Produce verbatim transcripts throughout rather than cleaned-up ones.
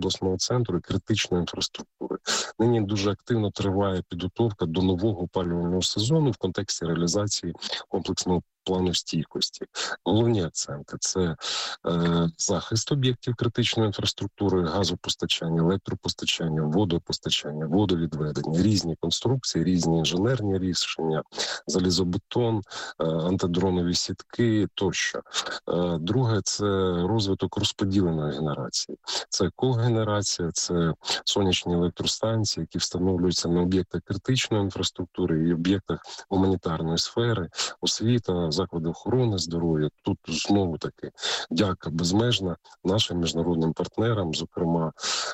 обласного центру і критичної інфраструктури. Нині дуже активно триває підготовка до нового опалювального сезону в контексті реалізації комплексного плану стійкості. Головні акценти – це е, захист об'єктів критичної інфраструктури, газопостачання, електропостачання, водопостачання, водовідведення, різні конструкції, різні інженерні рішення, залізобетон, е, антидронові сітки тощо. Е, друге – це розвиток розподіленої генерації. Це когенерація, це сонячні електростанції, які встановлюються на об'єктах критичної інфраструктури і об'єктах гуманітарної сфери, освіта, заклади охорони здоров'я. Тут знову таки дяка безмежна нашим міжнародним партнерам, зокрема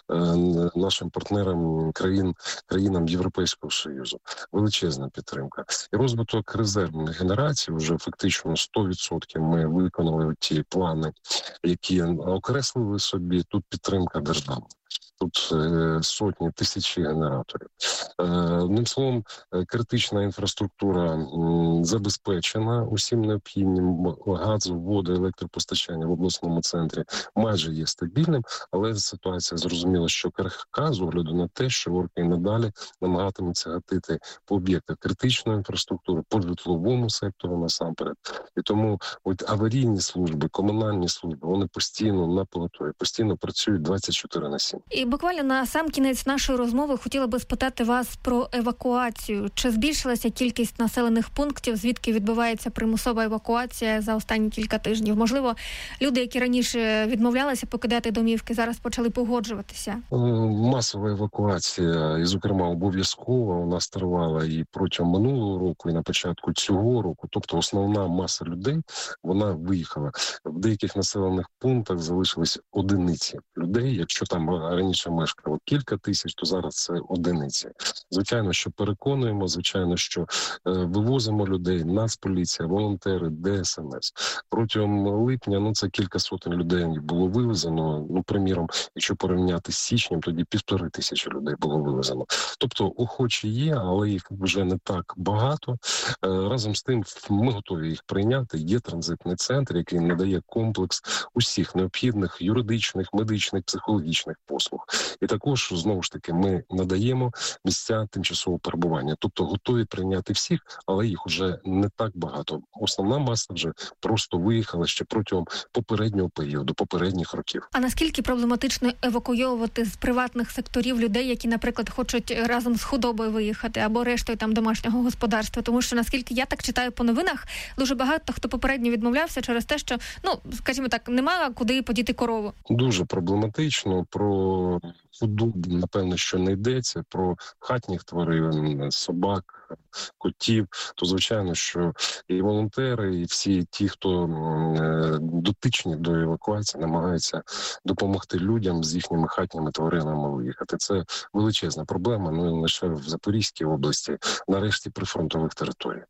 нашим партнерам країн, країнам Європейського Союзу. Величезна підтримка. І розвиток резервних генерацій, вже фактично сто відсотків ми виконали ті плани, які окреслили собі. Тут підтримка держави. Тут е, сотні, тисячі генераторів. Е, одним словом, критична інфраструктура м, забезпечена усім необхідним. Газу, води, електропостачання в обласному центрі майже є стабільним, але ситуація зрозуміла, що крихка з огляду на те, що орки і надалі намагатимуться гатити по об'єктах критичної інфраструктури, по житловому сектору насамперед. І тому от аварійні служби, комунальні служби, вони постійно на поготові, постійно працюють двадцять чотири на сім. І буквально на сам кінець нашої розмови хотіла би спитати вас про евакуацію. Чи збільшилася кількість населених пунктів, звідки відбувається примусова евакуація за останні кілька тижнів? Можливо, люди, які раніше відмовлялися покидати домівки, зараз почали погоджуватися? Масова евакуація, і, зокрема, обов'язкова, у нас тривала і протягом минулого року, і на початку цього року. Тобто основна маса людей, вона виїхала. В деяких населених пунктах залишились одиниці людей. Якщо там раніше мешкало кілька тисяч, то зараз це одиниці. Звичайно, що переконуємо, звичайно, що е, вивозимо людей, Нацполіція, волонтери, Де Ес Ем Ес. Протягом липня, ну, це кілька сотень людей було вивезено. Ну, приміром, якщо порівняти з січнем, тоді півтори тисячі людей було вивезено. Тобто охочі є, але їх вже не так багато. Е, разом з тим, ми готові їх прийняти. Є транзитний центр, який надає комплекс усіх необхідних юридичних, медичних, психологічних послуг. І також, знову ж таки, ми надаємо місця тимчасового перебування. Тобто готові прийняти всіх, але їх вже не так багато. Основна маса вже просто виїхала ще протягом попереднього періоду, попередніх років. А наскільки проблематично евакуйовувати з приватних секторів людей, які, наприклад, хочуть разом з худобою виїхати або рештою там домашнього господарства? Тому що, наскільки я так читаю по новинах, дуже багато хто попередньо відмовлявся через те, що, ну, скажімо так, немає куди подіти корову. Дуже проблематично. Про худобу, напевно, що не йдеться, про хатніх тварин, собак, котів, то, звичайно, що і волонтери, і всі ті, хто е, дотичні до евакуації, намагаються допомогти людям з їхніми хатніми тваринами виїхати. Це величезна проблема, ну і лише в Запорізькій області, нарешті прифронтових територій.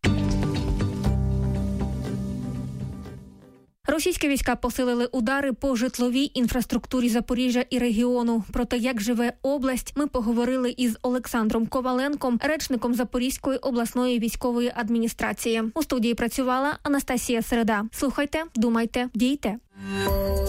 Російські війська посилили удари по житловій інфраструктурі Запоріжжя і регіону. Про те, як живе область, ми поговорили із Олександром Коваленком, речником Запорізької обласної військової адміністрації. У студії працювала Анастасія Середа. Слухайте, думайте, дійте.